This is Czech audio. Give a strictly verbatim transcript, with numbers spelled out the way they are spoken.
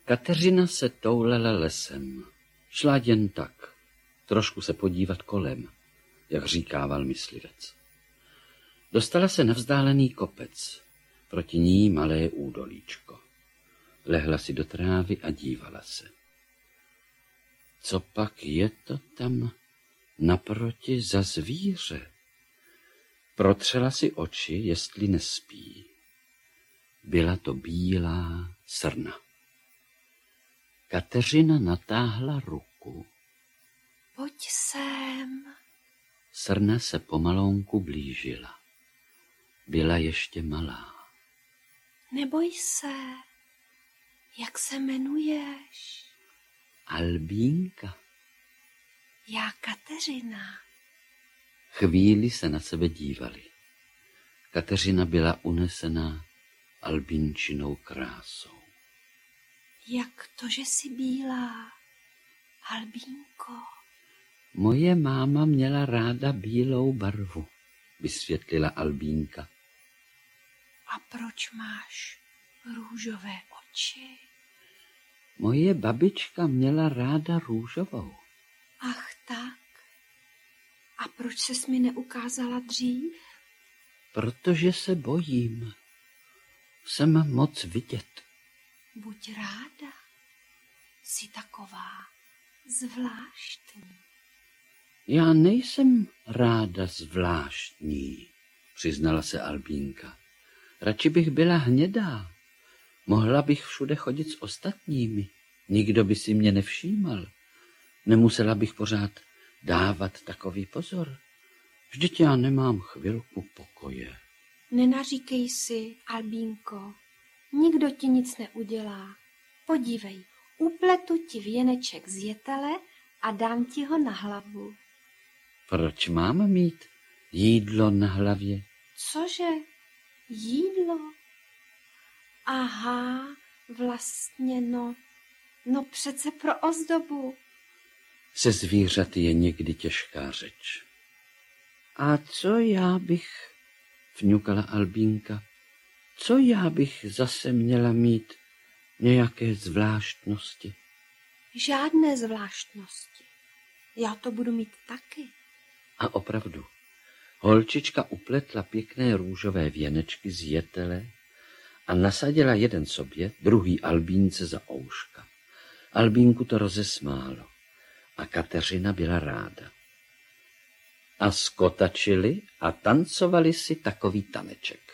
Kateřina se toulela lesem. Šla jen tak, trošku se podívat kolem, jak říkával myslivec. Dostala se na vzdálený kopec, proti ní malé údolíčko. Lehla si do trávy a dívala se. Co pak je to tam naproti za zvíře? Protřela si oči, jestli nespí. Byla to bílá srna. Kateřina natáhla ruku. Pojď sem. Srna se pomalonku blížila. Byla ještě malá. Neboj se. Jak se jmenuješ? Albínka. Já Kateřina. Chvíli se na sebe dívali. Kateřina byla unesená albínčinou krásou. Jak to, že jsi bílá, Albínko? Moje máma měla ráda bílou barvu, vysvětlila Albínka. A proč máš růžové oči? Moje babička měla ráda růžovou. Ach tak. A proč ses mi neukázala dřív? Protože se bojím. Jsem moc vidět. Buď ráda. Jsi taková zvláštní. Já nejsem ráda zvláštní, přiznala se Albínka. Radši bych byla hnědá. Mohla bych všude chodit s ostatními. Nikdo by si mě nevšímal. Nemusela bych pořád dávat takový pozor. Vždyť já nemám chvilku pokoje. Nenaříkej si, Albínko. Nikdo ti nic neudělá. Podívej, upletu ti věneček z jetele a dám ti ho na hlavu. Proč mám mít jídlo na hlavě? Cože? Jídlo? Aha, vlastně no, no přece pro ozdobu. Se zvířaty je někdy těžká řeč. A co já bych, vňukala Albínka, co já bych zase měla mít nějaké zvláštnosti? Žádné zvláštnosti. Já to budu mít taky. A opravdu, holčička upletla pěkné růžové věnečky z jetele a nasadila jeden sobě, druhý Albínce za ouška. Albínku to rozesmálo a Kateřina byla ráda. A skotačili a tancovali si takový taneček.